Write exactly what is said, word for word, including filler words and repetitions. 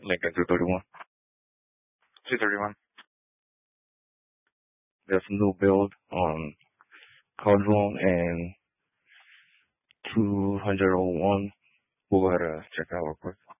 Lincoln two thirty-one. two thirty-one. There's a new build on Cardrone and two hundred one. We'll go ahead and check out real quick.